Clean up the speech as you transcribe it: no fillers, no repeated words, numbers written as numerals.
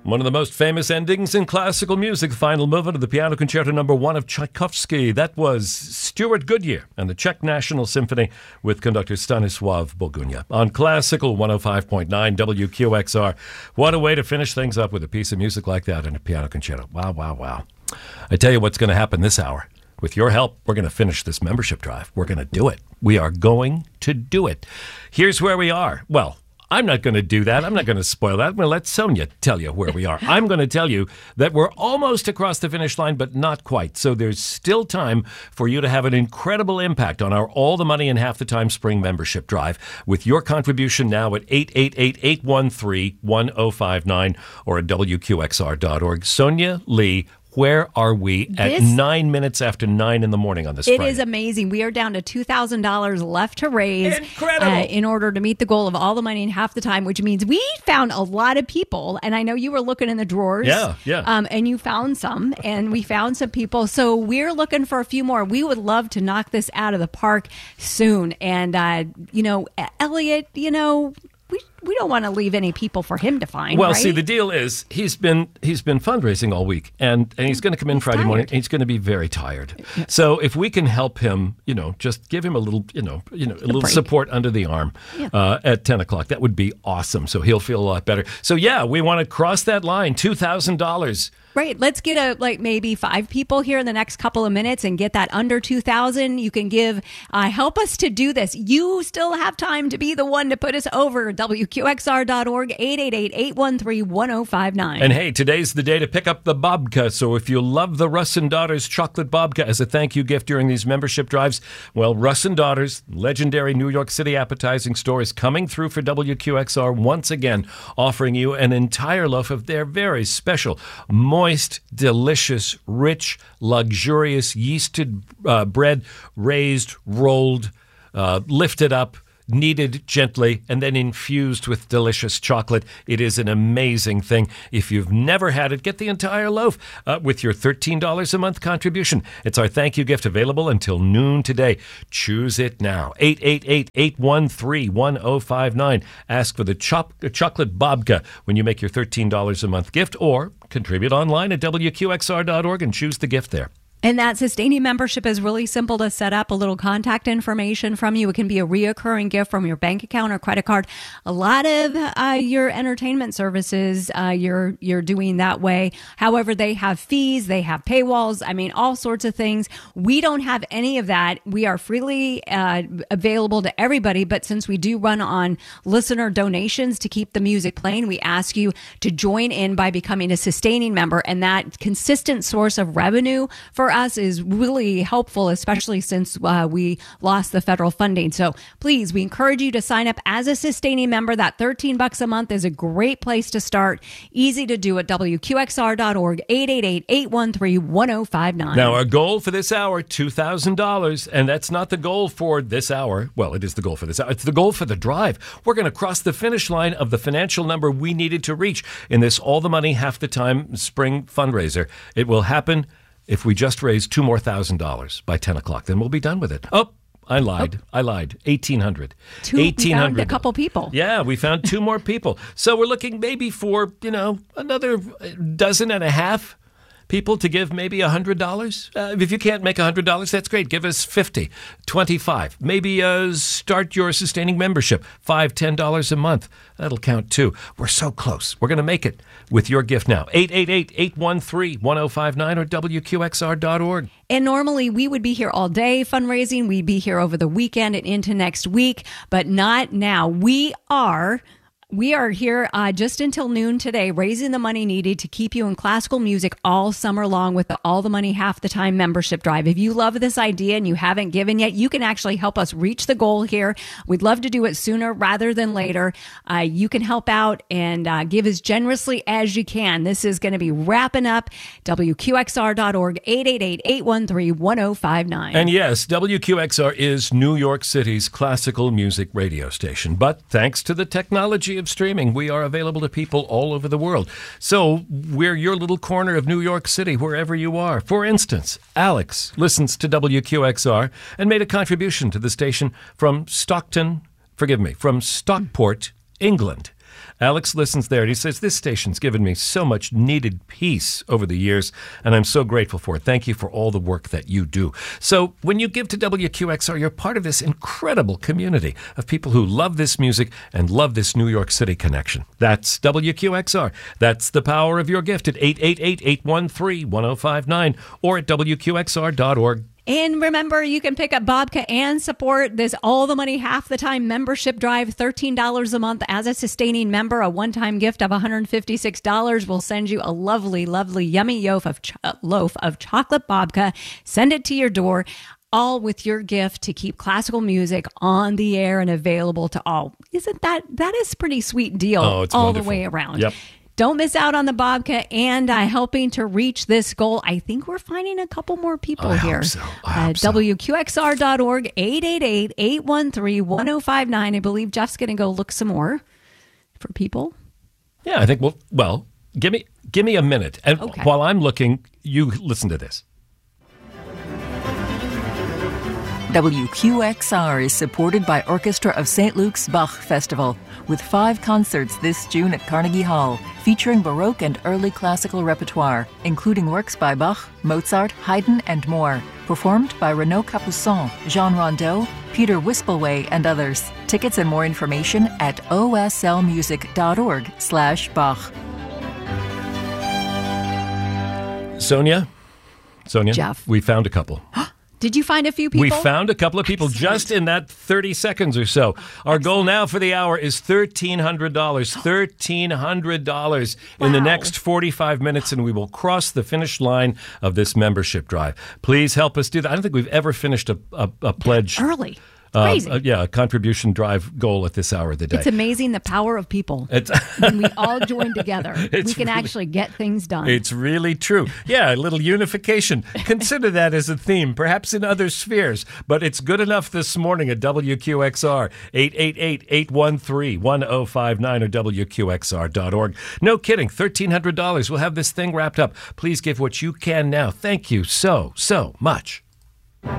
One of the most famous endings in classical music, the final movement of the Piano Concerto No. 1 of Tchaikovsky. That was Stuart Goodyear and the Czech National Symphony with conductor Stanisław Bogunia on Classical 105.9 WQXR. What a way to finish things up with a piece of music like that in a piano concerto. Wow, wow, wow. I tell you what's going to happen this hour. With your help, we're going to finish this membership drive. We're going to do it. We are going to do it. Here's where we are. Well, I'm not going to do that. I'm not going to spoil that. I'm going to let Sonia tell you where we are. I'm going to tell you that we're almost across the finish line, but not quite. So there's still time for you to have an incredible impact on our All the Money in Half the Time Spring membership drive with your contribution now at 888-813-1059 or at WQXR.org. Sonia Lee, where are we at 9 minutes after 9 in the morning on this Friday? It is amazing. We are down to $2,000 left to raise. Incredible. In order to meet the goal of all the money in half the time, which means we found a lot of people. And I know you were looking in the drawers. Yeah. And you found some, and we found some people. So we're looking for a few more. We would love to knock this out of the park soon. And, Elliot, we don't want to leave any people for him to find. Well, right? see, the deal is he's been fundraising all week, and he's going to come in Friday morning. He's going to be very tired. Yeah. So if we can help him, just give him a little, a little break. support under the arm at 10 o'clock, that would be awesome. So he'll feel a lot better. So yeah, we want to cross that line, $2,000. Right. Let's get maybe 5 people here in the next couple of minutes and get that under 2,000. You can help us to do this. You still have time to be the one to put us over. WQXR.org, 888-813-1059. And hey, today's the day to pick up the babka. So if you love the Russ and Daughters chocolate babka as a thank you gift during these membership drives, well, Russ and Daughters, legendary New York City appetizing store, is coming through for WQXR once again, offering you an entire loaf of their very special, moist, delicious, rich, luxurious yeasted bread, raised, rolled, lifted up, kneaded gently, and then infused with delicious chocolate. It is an amazing thing. If you've never had it, get the entire loaf with your $13 a month contribution. It's our thank you gift, available until noon today. Choose it now. 888-813-1059. Ask for the chocolate babka when you make your $13 a month gift, or contribute online at WQXR.org and choose the gift there. And that sustaining membership is really simple to set up. A little contact information from you. It can be a reoccurring gift from your bank account or credit card. A lot of your entertainment services you're doing that way. However, they have fees, they have paywalls. I mean, all sorts of things. We don't have any of that. We are freely available to everybody. But since we do run on listener donations to keep the music playing, we ask you to join in by becoming a sustaining member. And that consistent source of revenue for us is really helpful, especially since we lost the federal funding. So please, we encourage you to sign up as a sustaining member. That $13 a month is a great place to start. Easy to do at WQXR.org, 888-813-1059. Now, our goal for this hour, $2,000, and that's not the goal for this hour. Well, it is the goal for this hour. It's the goal for the drive. We're going to cross the finish line of the financial number we needed to reach in this All the Money Half the Time spring fundraiser. It will happen if we just raise $2 more thousand by 10 o'clock. Then we'll be done with it. Oh, I lied. 1,800. We found a couple people. Yeah, we found 2 more people. So we're looking maybe for, another dozen and a half people to give maybe $100. If you can't make $100, that's great. Give us 50, 25. Maybe start your sustaining membership, $5, $10 a month. That'll count too. We're so close. We're going to make it with your gift now. 888-813-1059 or WQXR.org. And normally we would be here all day fundraising. We'd be here over the weekend and into next week, but not now. We are here just until noon today, raising the money needed to keep you in classical music all summer long with the All the Money Half the Time membership drive. If you love this idea and you haven't given yet, you can actually help us reach the goal here. We'd love to do it sooner rather than later. You can help out and give as generously as you can. This is going to be wrapping up. WQXR.org, 888-813-1059. And yes, WQXR is New York City's classical music radio station. But thanks to the technology of streaming, we are available to people all over the world. So we're your little corner of New York City, wherever you are. For instance, Alex listens to WQXR and made a contribution to the station from Stockport, England. Alex listens there, and he says, this station's given me so much needed peace over the years, and I'm so grateful for it. Thank you for all the work that you do. So when you give to WQXR, you're part of this incredible community of people who love this music and love this New York City connection. That's WQXR. That's the power of your gift at 888-813-1059 or at WQXR.org. And remember, you can pick up Babka and support this All the Money Half the Time membership drive, $13 a month as a sustaining member. A one-time gift of $156 will send you a lovely, lovely, yummy loaf of chocolate Babka. Send it to your door, all with your gift to keep classical music on the air and available to all. Isn't that is a pretty sweet deal it's all wonderful. The way around. Yep. Don't miss out on the Babka and helping to reach this goal. I think we're finding a couple more people here. I hope so. WQXR.org, 888-813-1059. I believe Jeff's going to go look some more for people. Yeah, I think, well, give me a minute. And Okay. while I'm looking, you listen to this. WQXR is supported by Orchestra of St. Luke's Bach Festival, with 5 concerts this June at Carnegie Hall, featuring Baroque and early classical repertoire, including works by Bach, Mozart, Haydn, and more, performed by Renaud Capuçon, Jean Rondeau, Peter Wispelwey, and others. Tickets and more information at oslmusic.org/Bach. Sonia, Jeff. we found a couple. Did you find a few people? We found a couple of people just in that 30 seconds or so. Our goal now for the hour is $1,300. $1,300 in the next 45 minutes, and we will cross the finish line of this membership drive. Please help us do that. I don't think we've ever finished a pledge. Early. Crazy. A contribution drive goal at this hour of the day. It's amazing the power of people. When we all join together, we can actually get things done. It's really true. Yeah, a little unification. Consider that as a theme, perhaps in other spheres, but it's good enough this morning at WQXR, 888-813-1059 or WQXR.org. No kidding, $1,300. We'll have this thing wrapped up. Please give what you can now. Thank you so much.